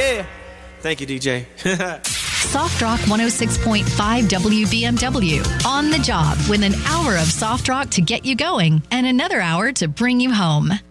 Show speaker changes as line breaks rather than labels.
Yeah. Thank you, DJ.
Soft Rock 106.5 WBMW. On the job with an hour of soft rock to get you going and another hour to bring you home.